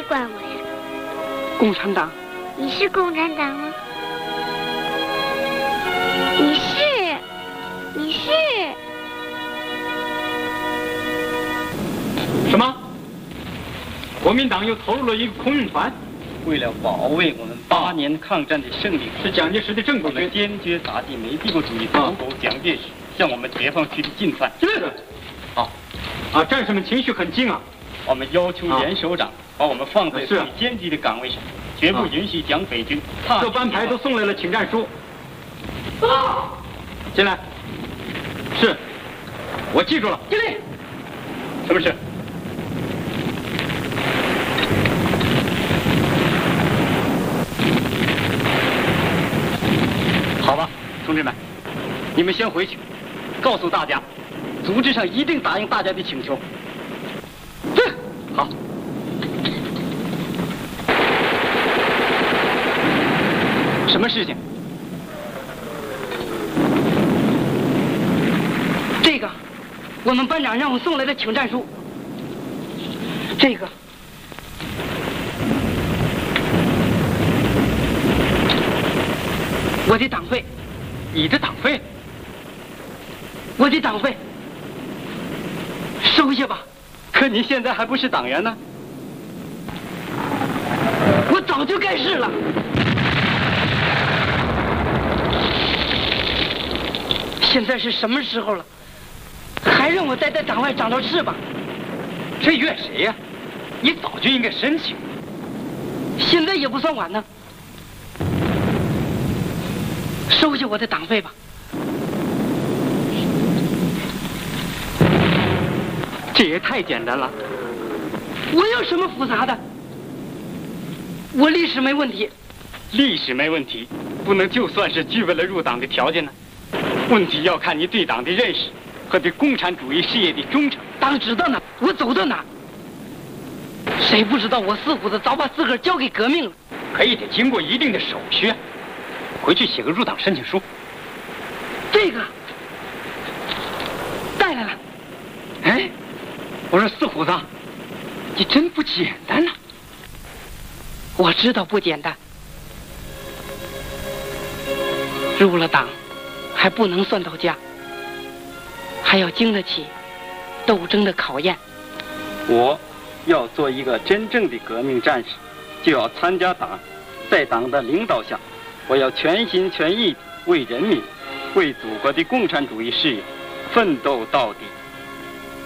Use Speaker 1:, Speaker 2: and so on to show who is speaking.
Speaker 1: 管我呀？
Speaker 2: 共产党。
Speaker 1: 你是共产党吗？你是。
Speaker 3: 什么？国民党又投入了一个空运船，
Speaker 4: 为了保卫我们8年抗战的胜利，
Speaker 3: 是蒋介石的正规决定，
Speaker 4: 坚决打击美帝国主义头头蒋介石向我们解放区的进犯。
Speaker 3: 这个，好，战士们情绪很激昂。
Speaker 4: 我们要求严首长把我们放在最艰巨的岗位上，绝不允许蒋匪军踏。
Speaker 3: 各班排都送来了请战书。进来。是，我记住了。
Speaker 2: 经理，
Speaker 3: 什么事？
Speaker 4: 好吧，同志们，你们先回去，告诉大家，组织上一定答应大家的请求。好。什么事情？
Speaker 2: 这个，我们班长让我送来的请战书。这个。我的党费，
Speaker 3: 你的党费，
Speaker 2: 我的党费，收下吧。
Speaker 4: 可您现在还不是党员呢。
Speaker 2: 我早就该是了。现在是什么时候了？还让我待在党外长到翅膀？
Speaker 3: 这怨谁呀？你早就应该申请。
Speaker 2: 现在也不算晚呢。收下我的党费吧。
Speaker 3: 这也太简单了。
Speaker 2: 我有什么复杂的？我历史没问题。
Speaker 4: 历史没问题，不能就算是具备了入党的条件呢。问题要看你对党的认识和对共产主义事业的忠诚。
Speaker 2: 党指到哪，我走到哪。谁不知道我四虎子早把自个儿交给革命了？
Speaker 3: 可也得经过一定的手续。回去写个入党申请书。
Speaker 2: 这个带来了。
Speaker 3: 哎，我说四虎子，你真不简单呐。
Speaker 2: 我知道不简单。入了党，还不能算到家，还要经得起斗争的考验。
Speaker 4: 我要做一个真正的革命战士，就要参加党，在党的领导下。我要全心全意为人民、为祖国的共产主义事业奋斗到底。